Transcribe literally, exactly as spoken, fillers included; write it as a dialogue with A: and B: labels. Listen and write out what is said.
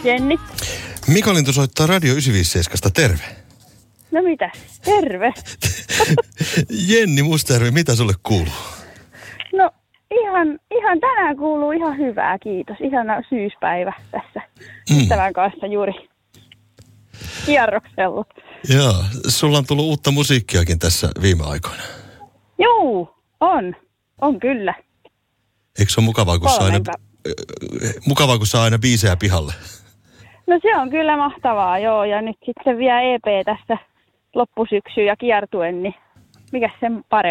A: Jenni.
B: Mika Lintu soittaa Radio yhdeksänsataaviisikymmentäseitsemän, terve.
A: No mitä? Terve.
B: Jenni Mustajärvi, mitä sulle kuuluu?
A: No ihan, ihan tänään kuuluu ihan hyvää, kiitos. Ihana syyspäivä tässä mm. ystävän kanssa juuri kierroksella.
B: Joo, sulla on tullut uutta musiikkiakin tässä viime aikoina.
A: Joo, on. On kyllä.
B: Eikö se ole mukavaa, kun, saa aina, mukavaa, kun saa aina biisejä pihalle?
A: No se on kyllä mahtavaa, joo. Ja nyt sitten vielä E P tässä loppusyksyyn ja kiertuen, niin mikä sen parempi.